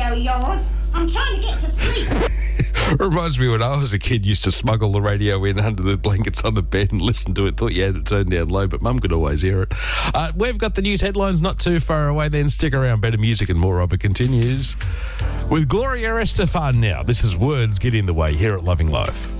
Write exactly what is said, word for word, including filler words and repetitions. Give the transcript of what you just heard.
radio of yours. I'm trying to get to sleep. Reminds me when I was a kid, used to smuggle the radio in under the blankets on the bed and listen to it. Thought you had it turned down low, but Mum could always hear it. Uh, we've got the news headlines not too far away. Then stick around. Better music and more of it continues with Gloria Estefan now. This is Words Get in the Way here at Loving Life.